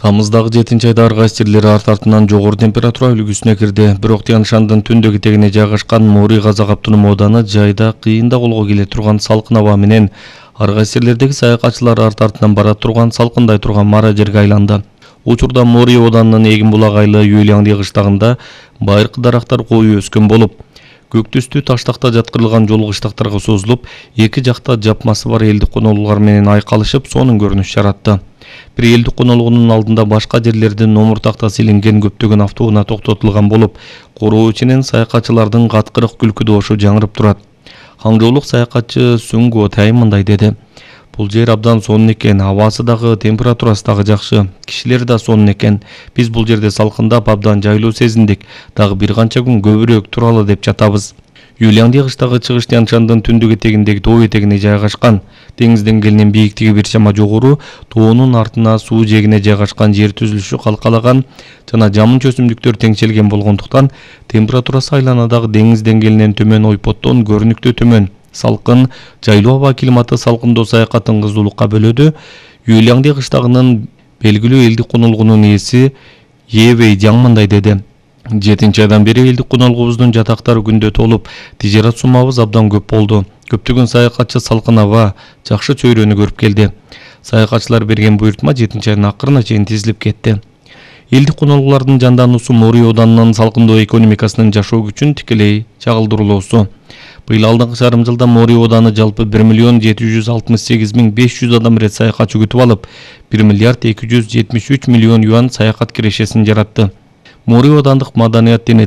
Тамыздагы 7-айда Аргайс жерлери арт артынан жогору температура үлгүсүнө кирди. Бирок Тянь-Шандын түндүк этегине жайгашкан Мори Газак автономдук ооданы жайда кыйында колго келе турган салкын аба менен Аргайс жерлердеги саякатчылар арт артынан бара турган салкындай турган мара жерге айланды. Учурда Мори оодунун Эгин булак айлы Юйлиаңди кыштагында байыркы дарактар коюу өскөн болуп, көк түстүү таштакта жаткырылган жол кыштактарга созулуп, эки жакта жапмасы бар элдик конолугулар менен айкалышып, сонун көрүнүш жаратты. Бир элдик конолугунун алдында башка жерлердин номур тактасы илинген көптөгөн автоунаа токтотулган болуп, короо ичинен саякатчылардын каткырык күлкү добушу жаңырып турат. Хаңжоолук саякатчы Сүнгө Тай мындай деди: "Бул жер абдан сонун экен, абасы дагы, температурасы дагы жакшы, кишилер да сонун экен. Биз бул жерде салкындап абдан жайлуу сезиндик, дагы бир канча күн көбүрөөк туралы деп жатабыз." Юйлиаңди кыштагы чыгыш Тянь-Шандын түндүк этегиндеги тоо этегине жайгашкан. Деңиз деңгээлинен бийиктиги бир чама жогору, тоонун артына суу жээгине жайгашкан жер түзүлүшү калкалаган жана жамын чөсүмдүктөр теңшелген болгондуктан температурасы айланадагы деңиз деңгээлинен төмөн ойпоттон көрүнүктүү төмөн. Салкын, жайлуу аба климаты салкындоо саякатын кызуулукка бөлөдү. Юйлиаңди кыштагынын белгилүү элдик конолугунун ээси Евей Жаң мындай деди: 7-айдан бери элдик конолугубуздун жатактары күндө толуп, тижерат суммабыз абдан көп болду. Көптөгөн саякатчы салкын аба, жакшы чөйрөнү көрүп келди. Саякатчылар берген буйртма 7-айдын акырына чейин тизилип кетти. Элдик конолугулардын жандануусу Мори оодунун салкындоо экономикасынын жашоо күчүн тикелей чагылдыруулоосу. Быйыл алдыңкы жарым жылда Мори ооданы жалпы 1,768,500 адам ирет саякатчы күтүп алып, 1,273 миллион юан саякат кирешесин жаратты. Мори оодандык маданият